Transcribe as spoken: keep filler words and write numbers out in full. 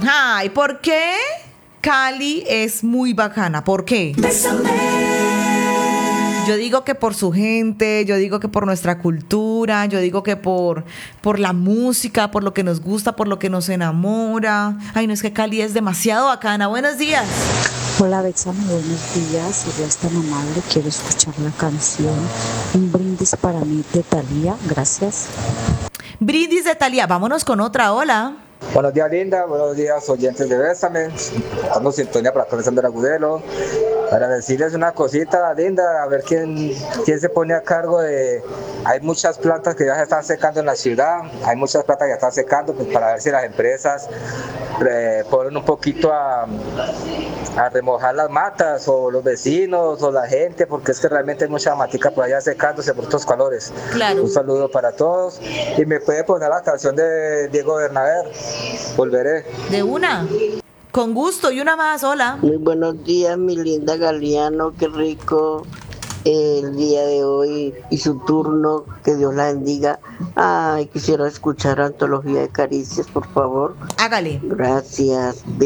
Ay, ¿por qué Cali es muy bacana? ¿Por qué? Yo digo que por su gente, yo digo que por nuestra cultura, yo digo que por, por la música, por lo que nos gusta, por lo que nos enamora. Ay, no, es que Cali es demasiado bacana. Buenos días. Hola, Betsame, buenos días. Si eres tan amable, quiero escuchar la canción Un brindis para mí de Thalía. Gracias. Brindis de Thalía. Vámonos con otra. Hola. Buenos días, Linda. Buenos días, oyentes de Bésame. Estamos en sintonía para comenzar el Agudelo. Para decirles una cosita, Linda, a ver quién, quién se pone a cargo de... Hay muchas plantas que ya se están secando en la ciudad, hay muchas plantas que están secando, pues para ver si las empresas eh, ponen un poquito a, a remojar las matas, o los vecinos, o la gente, porque es que realmente hay mucha matica por allá secándose por estos calores. Claro. Un saludo para todos. Y me puede poner la canción de Diego Bernabé, Volveré. De una. Con gusto. Y una más. Hola. Muy buenos días, mi linda Galeano. Qué rico el día de hoy y su turno. Que Dios la bendiga. Ay, quisiera escuchar Antología de Caricias, por favor. Hágale. Gracias.